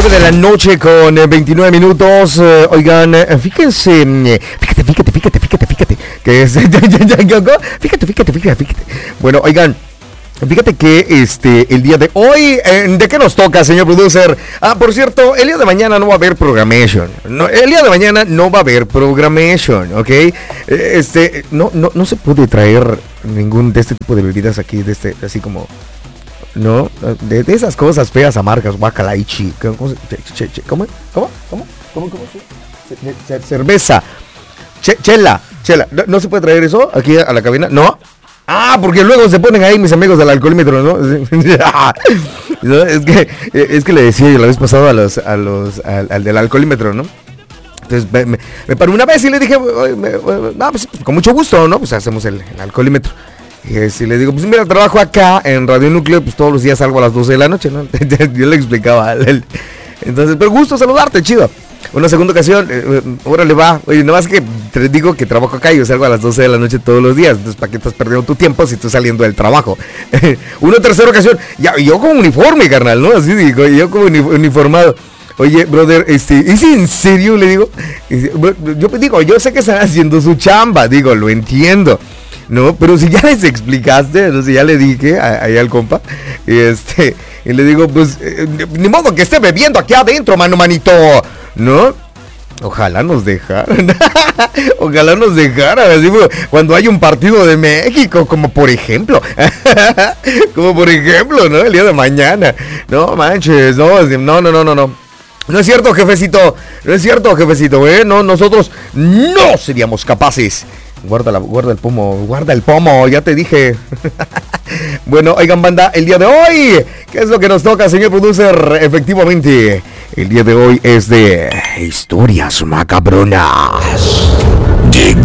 9 de la noche con 29 minutos. Oigan, fíjense, fíjate, que es, fíjate. Bueno, oigan, fíjate que el día de hoy, ¿de qué nos toca, señor producer? Por cierto, el día de mañana no va a haber programation. No, el día de mañana no va a haber programation, ¿ok? No se puede traer ningún de este tipo de bebidas aquí, así como... No, de esas cosas feas amargas, guacalaichi. ¿Cómo? Cerveza. Chela. ¿No se puede traer eso aquí a la cabina? ¿No? Porque luego se ponen ahí mis amigos del alcoholímetro, ¿no? Es que le decía yo la vez pasada al del alcoholímetro, ¿no? Entonces me paré una vez y le dije, pues con mucho gusto, ¿no? Pues hacemos el alcoholímetro. Y le digo, pues mira, trabajo acá en Radio Núcleo, pues todos los días salgo a las 12 de la noche, ¿no? Yo le explicaba a él. Entonces, pero gusto saludarte, chido. Una segunda ocasión, órale va. Oye, nada más que te digo que trabajo acá y yo salgo a las 12 de la noche todos los días. Entonces, ¿para qué estás perdiendo tu tiempo si estás saliendo del trabajo? Una tercera ocasión, yo como uniforme, carnal, ¿no? Así digo, yo como uniformado. Oye, brother, ¿es en serio? Le digo. Yo sé que están haciendo su chamba, digo, lo entiendo. No, pero si ya les explicaste, no sé, ya le dije ahí al compa, y le digo, pues, ni modo que esté bebiendo aquí adentro, manito, ¿no? Ojalá nos dejaran, así, cuando hay un partido de México, como por ejemplo, ¿no? El día de mañana, no manches, no. No es cierto, jefecito, no, nosotros no seríamos capaces. Guarda el pomo, ya te dije. Bueno, oigan, banda, el día de hoy, ¿qué es lo que nos toca, señor producer? Efectivamente, el día de hoy es de historias macabronas. Dig